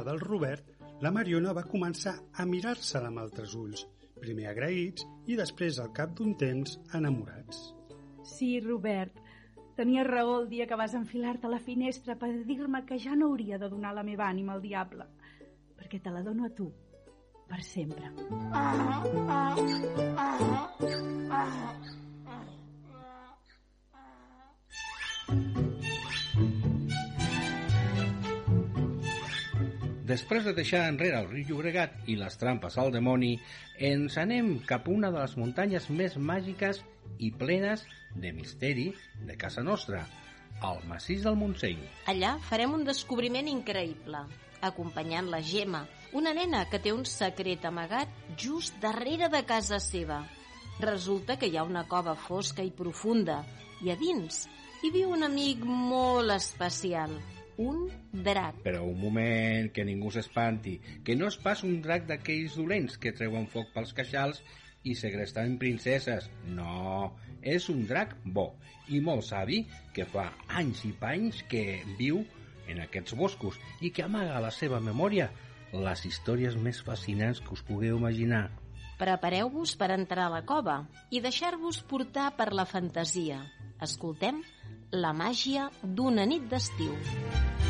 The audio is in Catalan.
del Robert, la Mariona va començar a mirar-se-la amb altres ulls, primer agraïts i després, al cap d'un temps, enamorats. Sí, Robert, tenies raó el dia que vas enfilar-te a la finestra per dir-me que ja no hauria de donar la meva ànima al diable, perquè te la dono a tu, per sempre. Després de deixar enrere el riu Llobregat i les trampes al dimoni, ens anem cap a una de les muntanyes més màgiques i plenes de misteri de casa nostra, el massís del Montseny. Allà farem un descobriment increïble, acompanyant la Gemma, una nena que té un secret amagat just darrere de casa seva. Resulta que hi ha una cova fosca i profunda, i a dins hi viu un amic molt especial, un drac. Però un moment, que ningú s'espanti, que no és pas un drac d'aquells dolents que treuen foc pels queixals i segresten princeses. No, és un drac bo i molt savi que fa anys i panys que viu en aquests boscos i que amaga a la seva memòria les històries més fascinants que us pugueu imaginar. Prepareu-vos per entrar a la cova i deixar-vos portar per la fantasia. Escoltem La màgia d'una nit d'estiu.